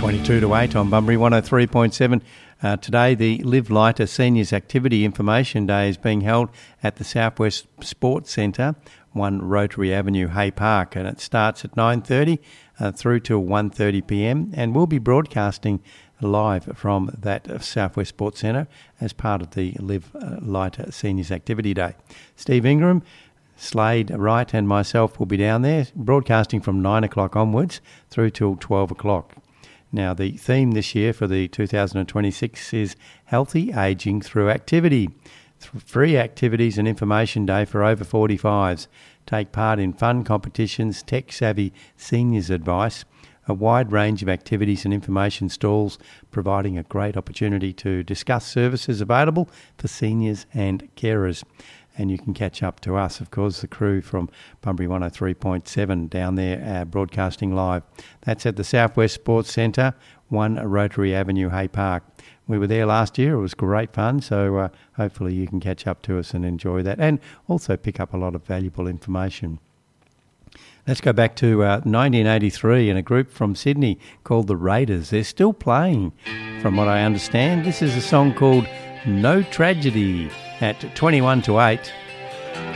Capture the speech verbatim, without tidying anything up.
twenty-two to eight on Bunbury one oh three point seven. Uh, today, the Live Lighter Seniors Activity Information Day is being held at the Southwest Sports Centre, one Rotary Avenue, Hay Park, and it starts at nine thirty uh, through till one thirty p m, and we'll be broadcasting live from that Southwest Sports Centre as part of the Live Lighter Seniors Activity Day. Steve Ingram, Slade Wright and myself will be down there broadcasting from nine o'clock onwards through till twelve o'clock. Now, the theme this year for the two thousand twenty-six is Healthy Ageing Through Activity. Free activities and information day for over forty-fives. Take part in fun competitions, tech-savvy seniors advice, a wide range of activities and information stalls, providing a great opportunity to discuss services available for seniors and carers. And you can catch up to us, of course, the crew from Bunbury one oh three point seven down there uh, broadcasting live. That's at the Southwest Sports Centre, one Rotary Avenue, Hay Park. We were there last year. It was great fun, so uh, hopefully you can catch up to us and enjoy that, and also pick up a lot of valuable information. Let's go back to uh, nineteen eighty-three and a group from Sydney called the Raiders. They're still playing, from what I understand. This is a song called No Tragedy at twenty-one to eight.